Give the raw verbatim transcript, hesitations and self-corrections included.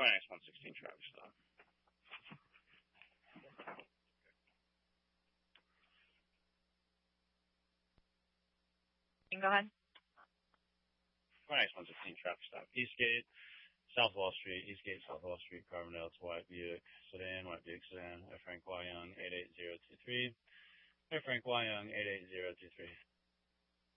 Finance one sixteen traffic stop. Go ahead. Finance one sixteen traffic stop. Eastgate, South Wall Street, Eastgate, South Wall Street, Carbondale to White Buick Sedan, White Buick Sedan, Air Frank Y Young, eight eight zero two three. Air Frank Y Young, eight eight zero two three.